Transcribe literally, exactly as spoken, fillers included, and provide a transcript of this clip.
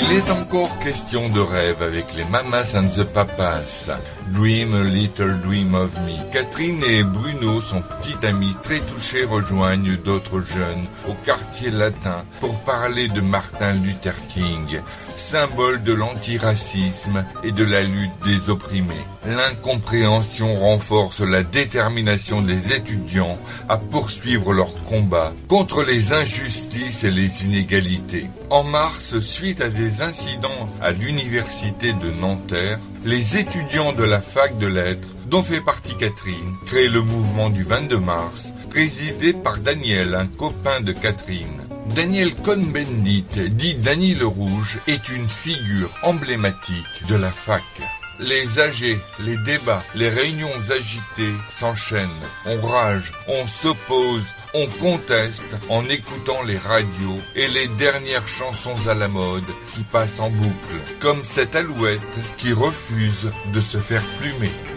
Il est encore question de rêve avec les Mamas and the Papas. Dream a little dream of me. Catherine et Bruno, son petit ami très touché, rejoignent d'autres jeunes au quartier latin pour parler de Martin Luther King, symbole de l'antiracisme et de la lutte des opprimés. L'incompréhension renforce la détermination des étudiants à poursuivre leur combat contre les injustices et les inégalités. En mars, suite à des incidents à l'université de Nanterre, les étudiants de la fac de lettres, dont fait partie Catherine, créent le mouvement du vingt-deux mars, présidé par Daniel, un copain de Catherine. Daniel Cohn-Bendit, dit Dany le Rouge, est une figure emblématique de la fac. Les A G, les débats, les réunions agitées s'enchaînent. On rage, on s'oppose, on conteste en écoutant les radios et les dernières chansons à la mode qui passent en boucle. Comme cette alouette qui refuse de se faire plumer.